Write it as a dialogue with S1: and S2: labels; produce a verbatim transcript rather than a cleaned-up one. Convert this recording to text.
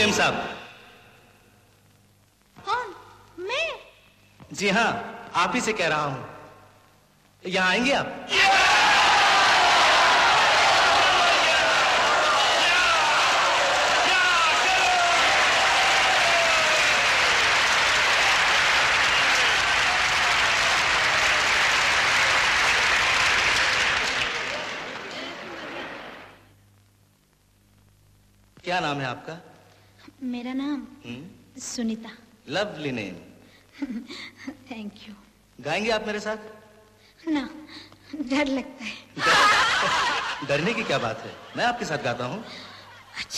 S1: बेगम साहब।
S2: कौन? मैं?
S1: जी हाँ, आप ही से कह रहा हूँ। यहाँ आएंगे आप? क्या नाम है आपका?
S2: मेरा नाम Sunita.
S1: Lovely name.
S2: Thank you.
S1: गाएंगे आप मेरे साथ?
S2: ना, डर लगता है।
S1: डर, डरने की क्या बात है, मैं आपके साथ गाता हूँ।